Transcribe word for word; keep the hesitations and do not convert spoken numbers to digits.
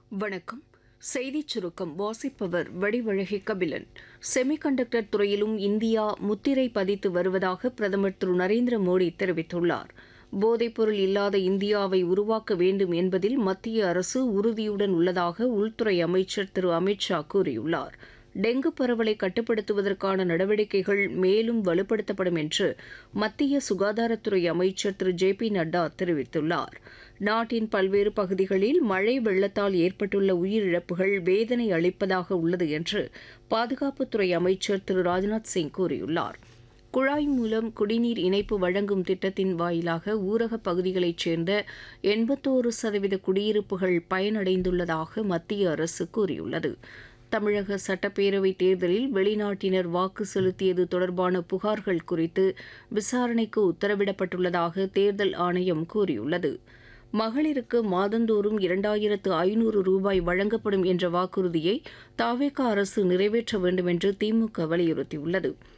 வணக்கம். செய்திச் சுருக்கம் வாசிப்பவர் வடிவழகி கபிலன். செமிகண்டக்டர் துறையிலும் இந்தியா முத்திரை பதித்து வருவதாக பிரதமர் திரு நரேந்திர மோடி தெரிவித்துள்ளார். போதைப்பொருள் இல்லாத இந்தியாவை உருவாக்க வேண்டும் என்பதில் மத்திய அரசு உறுதியுடன் உள்ளதாக உள்துறை அமைச்சர் திரு அமித் ஷா கூறியுள்ளார். டெங்கு பரவலை கட்டுப்படுத்துவதற்கான நடவடிக்கைகள் மேலும் வலுப்படுத்தப்படும் என்று மத்திய சுகாதாரத்துறை அமைச்சர் திரு ஜே பி நட்டா தெரிவித்துள்ளார். நாட்டின் பல்வேறு பகுதிகளில் மழை வெள்ளத்தால் ஏற்பட்டுள்ள உயிரிழப்புகள் வேதனை அளிப்பதாக உள்ளது என்று பாதுகாப்புத்துறை அமைச்சர் திரு ராஜ்நாத் சிங் கூறியுள்ளார். குழாய் மூலம் குடிநீர் இணைப்பு வழங்கும் திட்டத்தின் வாயிலாக ஊரகப் பகுதிகளைச் சேர்ந்த எண்பத்தோரு சதவீத குடியிருப்புகள் பயனடைந்துள்ளதாக மத்திய அரசு கூறியுள்ளது. தமிழக சட்டப்பேரவைத் தேர்தலில் வெளிநாட்டினர் வாக்கு செலுத்தியது தொடர்பான புகார்கள் குறித்து விசாரணைக்கு உத்தரவிடப்பட்டுள்ளதாக தேர்தல் ஆணையம் கூறியுள்ளது. மகளிருக்கு மாதந்தோறும் இரண்டாயிரத்து ஐநூறு ரூபாய் வழங்கப்படும் என்ற வாக்குறுதியை தாவேகா அரசு நிறைவேற்ற வேண்டும் என்று திமுக வலியுறுத்தியுள்ளது.